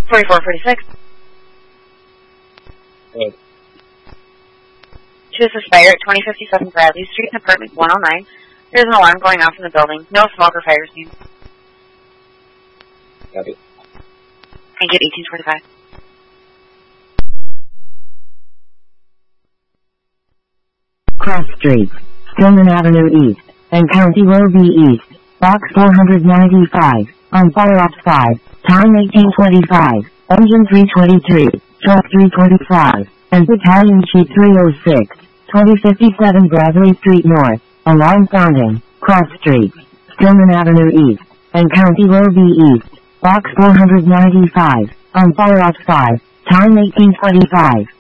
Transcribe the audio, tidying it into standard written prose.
4446. Good. To assist fire at 2057 Bradley Street, apartment 109. There's an alarm going off in the building. No smoke or fire seen. Copy. Thank you, 1845. Cross Street, Stillman Avenue East, and County Road B East, Box 495, on fire ops 5, time 1825, engine 323, truck 325, and battalion sheet 306, 2057 Bradley Street North, alarm sounding, Cross Street, Stillman Avenue East, and County Road B East, Box 495, on fire ops 5, time 1825.